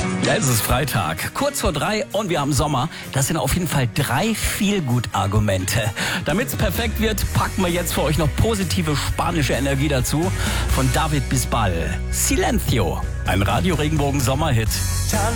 Ja, es ist Freitag, kurz vor 3 und wir haben Sommer. Das sind auf jeden Fall 3 Feelgood-Argumente. Damit es perfekt wird, packen wir jetzt für euch noch positive spanische Energie dazu. Von David Bisbal. Silencio, ein Radio-Regenbogen-Sommerhit.